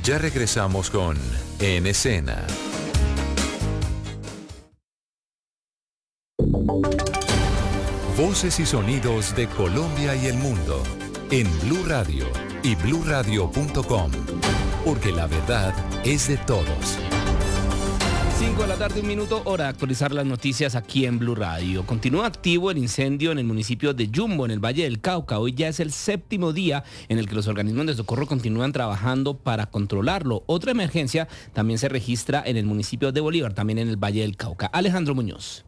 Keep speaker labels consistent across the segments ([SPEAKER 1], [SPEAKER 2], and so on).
[SPEAKER 1] Ya regresamos con En Escena. Voces y sonidos de Colombia y el mundo en Blue Radio y bluradio.com, porque la verdad es de todos.
[SPEAKER 2] 5 de la tarde, 1 minuto, hora de actualizar las noticias aquí en Blue Radio. Continúa activo el incendio en el municipio de Yumbo, en el Valle del Cauca. Hoy ya es el 7º día en el que los organismos de socorro continúan trabajando para controlarlo. Otra emergencia también se registra en el municipio de Bolívar, también en el Valle del Cauca. Alejandro Muñoz.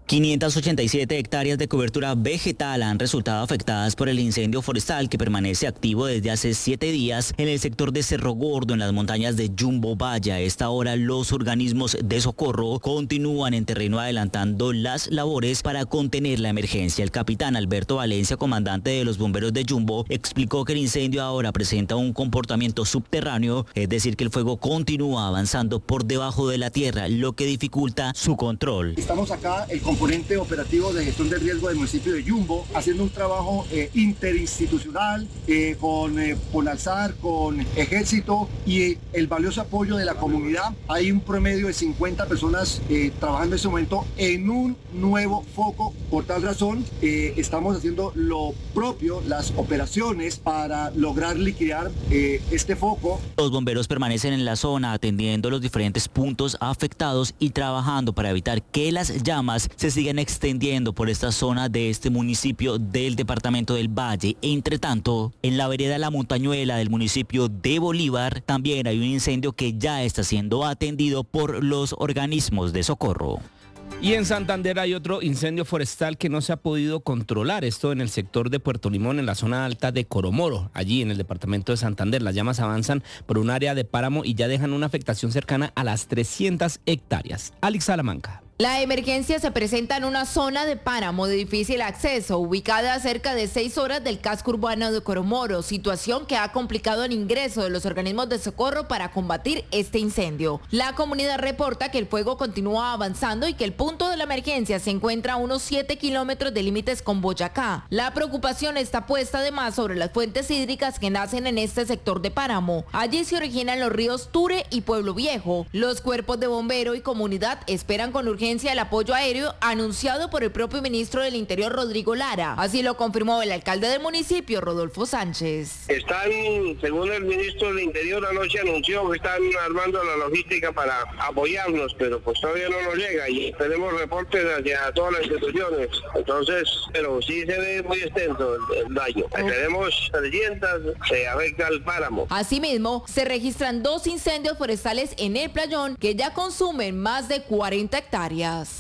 [SPEAKER 3] 587 hectáreas de cobertura vegetal han resultado afectadas por el incendio forestal que permanece activo desde hace 7 días en el sector de Cerro Gordo, en las montañas de Yumbo Valle. A esta hora, los organismos de socorro continúan en terreno adelantando las labores para contener la emergencia. El capitán Alberto Valencia, comandante de los bomberos de Yumbo, explicó que el incendio ahora presenta un comportamiento subterráneo, es decir, que el fuego continúa avanzando por debajo de la tierra, lo que dificulta su control.
[SPEAKER 4] Estamos acá, el componente operativo de gestión del riesgo del municipio de Yumbo, haciendo un trabajo interinstitucional con Ponalzar, con Ejército y el valioso apoyo de la comunidad. Hay un promedio de 50 personas trabajando en este momento en un nuevo foco. Por tal razón, estamos haciendo lo propio, las operaciones para lograr liquidar este foco.
[SPEAKER 3] Los bomberos permanecen en la zona atendiendo los diferentes puntos afectados y trabajando para evitar que las llamas se sigan extendiendo por esta zona de este municipio del departamento del Valle. Entre tanto, en la vereda La Montañuela del municipio de Bolívar también hay un incendio que ya está siendo atendido por los organismos de socorro.
[SPEAKER 2] Y en Santander hay otro incendio forestal que no se ha podido controlar, esto en el sector de Puerto Limón, en la zona alta de Coromoro, allí en el departamento de Santander. Las llamas avanzan por un área de páramo y ya dejan una afectación cercana a las 300 hectáreas. Alex Salamanca.
[SPEAKER 5] La emergencia se presenta en una zona de páramo de difícil acceso, ubicada a cerca de 6 horas del casco urbano de Coromoro, situación que ha complicado el ingreso de los organismos de socorro para combatir este incendio. La comunidad reporta que el fuego continúa avanzando y que el punto de la emergencia se encuentra a unos 7 kilómetros de límites con Boyacá. La preocupación está puesta además sobre las fuentes hídricas que nacen en este sector de páramo. Allí se originan los ríos Ture y Pueblo Viejo. Los cuerpos de bombero y comunidad esperan con urgencia el apoyo aéreo anunciado por el propio ministro del Interior, Rodrigo Lara. Así lo confirmó el alcalde del municipio, Rodolfo Sánchez.
[SPEAKER 6] Están, según el ministro del Interior, anoche anunció que están armando la logística para apoyarnos, pero pues todavía no nos llega y tenemos reportes hacia todas las instituciones. Entonces, pero sí se ve muy extenso el daño. Tenemos 300, se afecta al páramo.
[SPEAKER 5] Asimismo, se registran 2 incendios forestales en el Playón que ya consumen más de 40 hectáreas.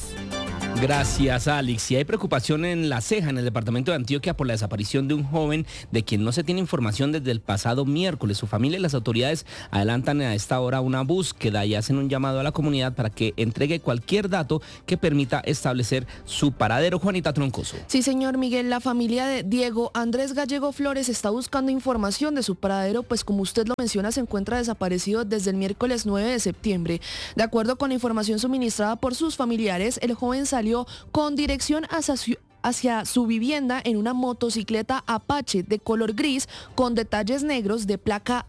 [SPEAKER 2] Gracias, Alex. Y hay preocupación en La Ceja, en el departamento de Antioquia, por la desaparición de un joven de quien no se tiene información desde el pasado miércoles. Su familia y las autoridades adelantan a esta hora una búsqueda y hacen un llamado a la comunidad para que entregue cualquier dato que permita establecer su paradero. Juanita Troncoso.
[SPEAKER 7] Sí, señor Miguel, la familia de Diego Andrés Gallego Flores está buscando información de su paradero, pues como usted lo menciona, se encuentra desaparecido desde el miércoles 9 de septiembre. De acuerdo con la información suministrada por sus familiares, el joven salió con dirección hacia su vivienda en una motocicleta Apache de color gris con detalles negros de placa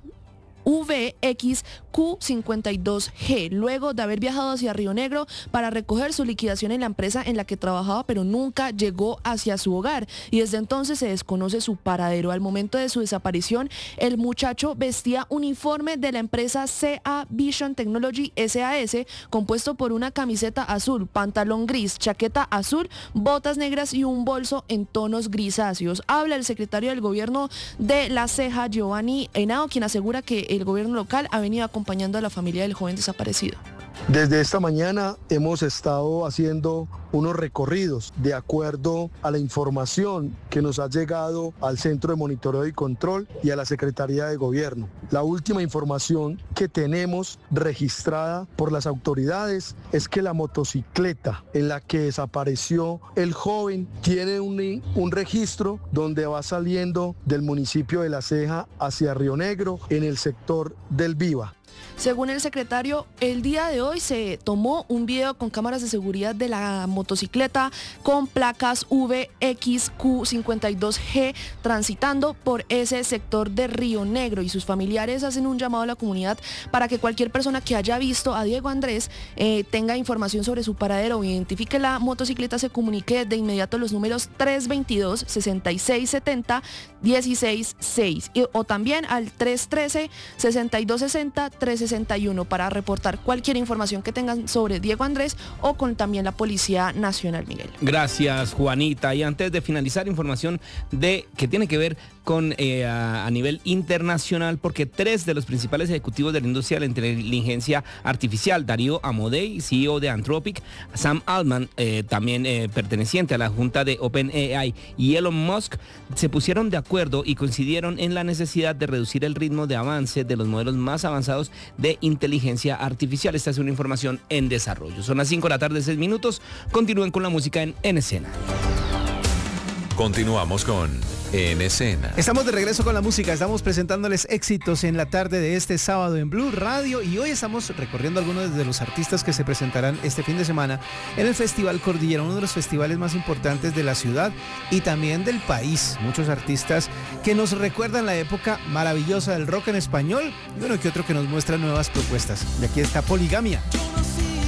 [SPEAKER 7] VXQ52G, luego de haber viajado hacia Río Negro para recoger su liquidación en la empresa en la que trabajaba, pero nunca llegó hacia su hogar y desde entonces se desconoce su paradero. Al momento de su desaparición, el muchacho vestía uniforme de la empresa CA Vision Technology SAS, compuesto por una camiseta azul, pantalón gris, chaqueta azul, botas negras y un bolso en tonos grisáceos. Habla el secretario del gobierno de La Ceja, Giovanni Henao, quien asegura que el gobierno local ha venido acompañando a la familia del joven desaparecido.
[SPEAKER 8] Desde esta mañana hemos estado haciendo unos recorridos de acuerdo a la información que nos ha llegado al Centro de Monitoreo y Control y a la Secretaría de Gobierno. La última información que tenemos registrada por las autoridades es que la motocicleta en la que desapareció el joven tiene un registro donde va saliendo del municipio de La Ceja hacia Río Negro en el sector del Viva.
[SPEAKER 7] Según el secretario, el día de hoy se tomó un video con cámaras de seguridad de la motocicleta motocicleta con placas VXQ52G transitando por ese sector de Río Negro, y sus familiares hacen un llamado a la comunidad para que cualquier persona que haya visto a Diego Andrés tenga información sobre su paradero o identifique la motocicleta, se comunique de inmediato a los números 322-6670-166 o también al 313-6260-361 para reportar cualquier información que tengan sobre Diego Andrés o con también la Policía Nacional, Miguel.
[SPEAKER 2] Gracias, Juanita. Y antes de finalizar, información que tiene que ver con a nivel internacional, porque 3 de los principales ejecutivos de la industria de la inteligencia artificial, Darío Amodei, CEO de Anthropic, Sam Altman, también perteneciente a la junta de OpenAI, y Elon Musk, se pusieron de acuerdo y coincidieron en la necesidad de reducir el ritmo de avance de los modelos más avanzados de inteligencia artificial. Esta es una información en desarrollo. Son las 5 de la tarde, 6 minutos. Continúen con la música en Escena.
[SPEAKER 1] Continuamos con En Escena.
[SPEAKER 9] Estamos de regreso con la música, estamos presentándoles éxitos en la tarde de este sábado en Blue Radio, y hoy estamos recorriendo algunos de los artistas que se presentarán este fin de semana en el Festival Cordillera, uno de los festivales más importantes de la ciudad y también del país. Muchos artistas que nos recuerdan la época maravillosa del rock en español y uno que otro que nos muestra nuevas propuestas. Y aquí está Poligamia.
[SPEAKER 10] Yo nací